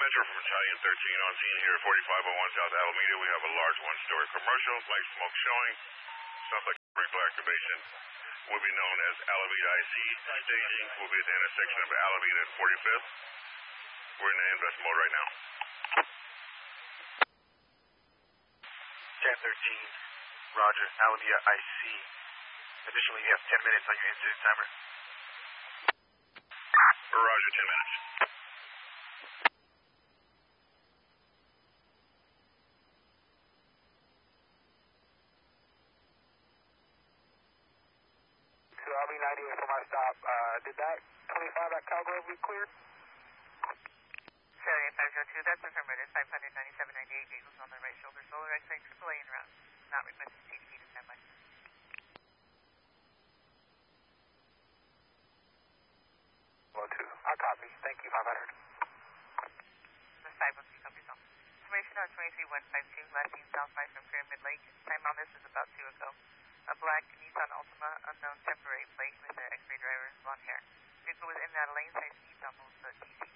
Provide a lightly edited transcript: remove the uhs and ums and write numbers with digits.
Metro from Battalion 13 on scene here, 4501 South Alameda. We have a large one-story commercial, light smoke showing. Sounds like sprinkler activation. Will be known as Alameda IC. Staging will be at the intersection of Alameda and 45th. We're in AMVEST mode right now. 1013, Roger, Alameda IC. Additionally, you have 10 minutes on your incident timer. Roger, 10 minutes. So I'll be 98 for my stop. Did that 25 at Cowgrove be cleared? Charlie 502, that's affirmative. 597.98 vehicles on the right shoulder. Solar X-ray, AAA en route. Not requesting CDP to standby. Low 2. I'll copy. Thank you, 500. The 503 copies on. Information on 23152, last seen southbound from Pyramid Lake. Time on this is about 2 ago. A black Nissan Altima, unknown temporary plate with an X-ray driver, blonde hair. Vehicle was in that lane, size Nissan, the DC